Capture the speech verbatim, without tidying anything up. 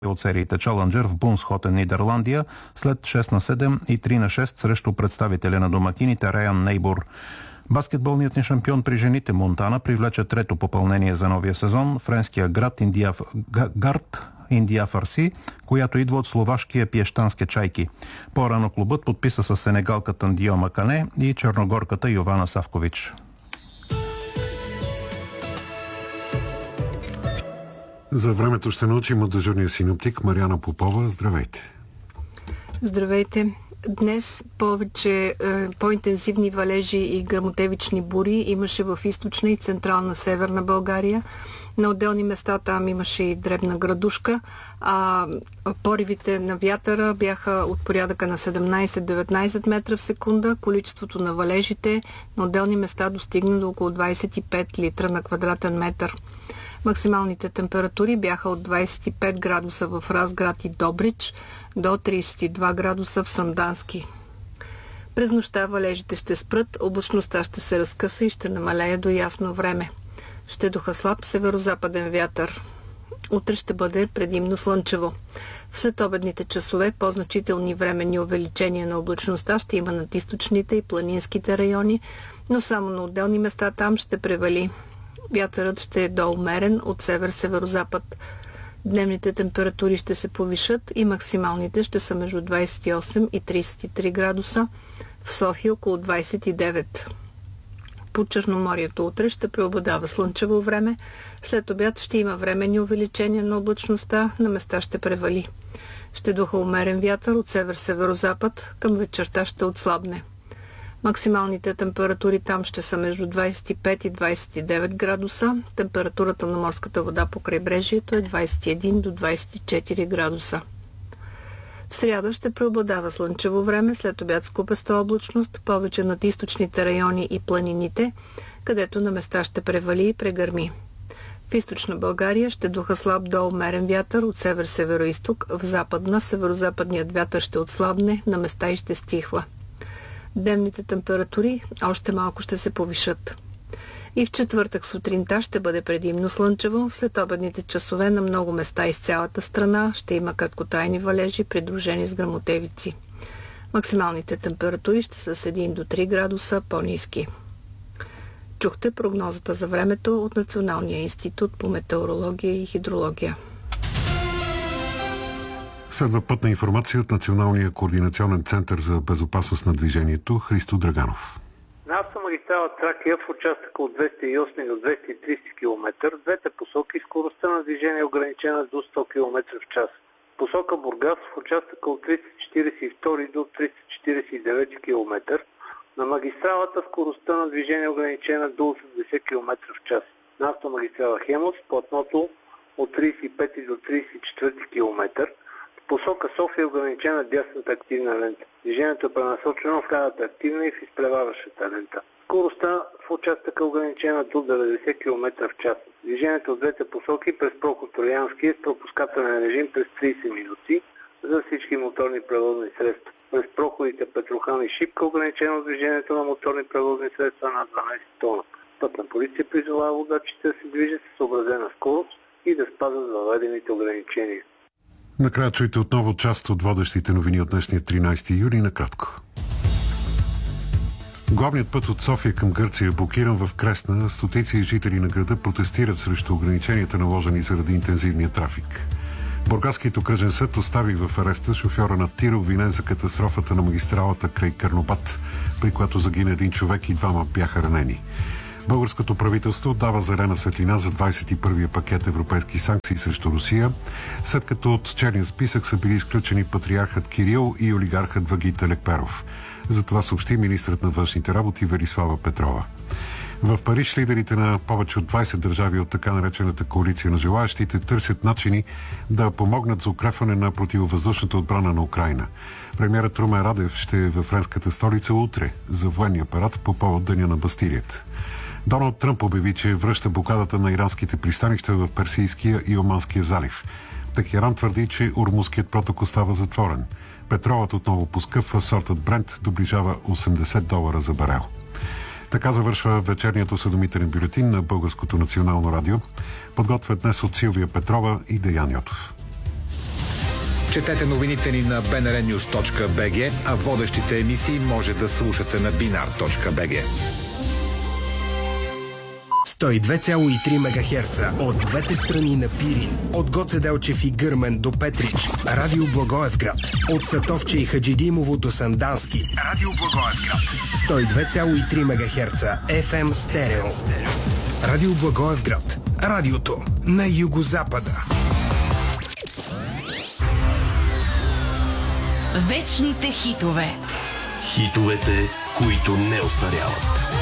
от сериите Challenger в Бунсхотен, Нидерландия, след шест на седем и три на шест срещу представителя на домакините Раян Нейбор. Баскетболният ни шампион при жените Монтана привлече трето попълнение за новия сезон. Френския град Индия... гард Индия Фарси, която идва от словашкия Пиещански Чайки. По-рано клубът подписа с сенегалката Ндио Макане и черногорката Йована Савкович. За времето ще научим от дежурния синоптик Мариана Попова. Здравейте! Здравейте! Днес повече е, по-интензивни валежи и гръмотевични бури имаше в източна и централна северна България. На отделни места там имаше и дребна градушка, а поривите на вятъра бяха от порядъка на седемнайсет-деветнайсет метра в секунда. Количеството на валежите на отделни места достигна до около двайсет и пет литра на квадратен метър. Максималните температури бяха от двайсет и пет градуса в Разград и Добрич до трийсет и два градуса в Сандански. През нощта валежите ще спрат, облачността ще се разкъса и ще намалее до ясно време. Ще духа слаб северо-западен вятър. Утре ще бъде предимно слънчево. В следобедните часове по-значителни временни увеличения на облачността ще има над източните и планинските райони, но само на отделни места там ще превали. Вятърът ще е доумерен от север-северозапад. Дневните температури ще се повишат и максималните ще са между двайсет и осем и трийсет и три градуса, в София около двайсет и девет. По Черноморието утре ще преобладава слънчево време, след обяд ще има временни увеличения на облачността, на места ще превали. Ще духа умерен вятър от север-северозапад, към вечерта ще отслабне. Максималните температури там ще са между двайсет и пет и двайсет и девет градуса. Температурата на морската вода по крайбрежието е двайсет и един до двайсет и четири градуса. В сряда ще преобладава слънчево време, след обяд скупеста облачност, повече над източните райони и планините, където на места ще превали и прегърми. В източна България ще духа слаб до умерен вятър от север-североизток, в западна северо-западният вятър ще отслабне, на места и ще стихва. Дневните температури още малко ще се повишат. И в четвъртък сутринта ще бъде предимно слънчево. След обедните часове на много места из цялата страна ще има краткотрайни валежи, придружени с гръмотевици. Максималните температури ще са с един до три градуса по-ниски. Чухте прогнозата за времето от Националния институт по метеорология и хидрология. Следва пътна информация от Националния координационен център за безопасност на движението. Христо Драганов. На автомагистрала Тракия в участъка от двеста и осем до двеста и трийсет километра, в двете посоки скоростта на движение е ограничена до сто километра в час. Посока Бургас в участъка от триста четирийсет и два до триста четирийсет и девет километра. На магистралата скоростта на движение е ограничена до осемдесет километра в час. На автомагистрала Хемус платното от трийсет и пет до трийсет и четири километра. В посока София е ограничена дясната активна лента. Движението е пренасочено в лявата активна и в изпреварващата лента. Скоростта в участъка е ограничена до деветдесет километра в час. Движението от двете посоки през проход Троянски е с пропускателен режим през трийсет минути за всички моторни превозни средства. През проходите Петрохан и Шипка ограничено движението на моторни превозни средства на дванайсет тона. Пътна полиция призовава водачите да се движат с съобразена скорост и да спазват въведените ограничения. Накрая чуйте отново част от водещите новини от днешния тринайсети юли накратко. Главният път от София към Гърция е блокиран в Кресна. Стотици жители на града протестират срещу ограниченията, наложени заради интензивния трафик. Бургаският окръжен съд остави в ареста шофьора на тир, обвинен за катастрофата на магистралата край Карнобат, при която загина един човек и двама бяха ранени. Българското правителство дава зелена светлина за двайсет и първия пакет европейски санкции срещу Русия, след като от черния списък са били изключени патриархът Кирил и олигархът Вагит Елекперов. За това съобщи министрът на външните работи Велислава Петрова. В Париж лидерите на повече от двайсет държави от така наречената коалиция на желаящите търсят начини да помогнат за укрепване на противовъздушната отбрана на Украйна. Премиерът Румен Радев ще е във френската столица утре за военния парад по повод Деня на Бастилията. Доналд Тръмп обяви, че връща блокадата на иранските пристанища в Персийския и Оманския залив. Техеран твърди, че Ормузският проток остава затворен. Петролът отново поскъпва, сортът Брент доближава осемдесет долара за барел. Така завършва вечерният осведомителен бюлетин на Българското национално радио. Подготвят днес от Силвия Петрова и Деян Йотов. Четете новините ни на би ен ар нюз точка би джи, а водещите емисии може да слушате на бинар точка би джи. сто и две цяло и три мегахерца от двете страни на Пирин, от Гоце Делчев и Гърмен до Петрич, Радио Благоевград, от Сатовче и Хаджидимово до Сандански, Радио Благоевград, сто и две цяло и три мегахерца еф ем стерео. Радио Благоевград, радиото на югозапада. Вечните хитове. Хитовете, които не остаряват.